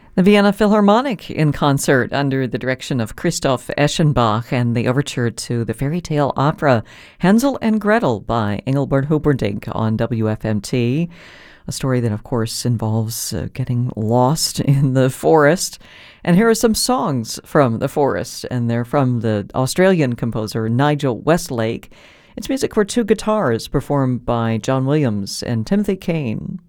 The Vienna Philharmonic in concert under the direction of Christoph Eschenbach and the overture to the fairy tale opera Hansel and Gretel by Engelbert Humperdinck on WFMT. A story that, of course, involves getting lost in the forest. And here are some songs from the forest, and they're from the Australian composer Nigel Westlake. It's music for two guitars performed by John Williams and Timothy Kane.